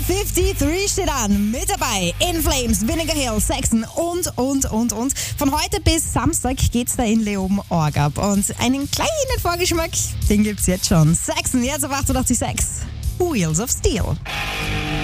53 steht an. Mit dabei In Flames, Vinegar Hill, Saxon und. Von heute bis Samstag geht's da in Leoben Org ab. Und einen kleinen Vorgeschmack, den gibt's jetzt schon. Saxon, jetzt auf 88.6. Wheels of Steel.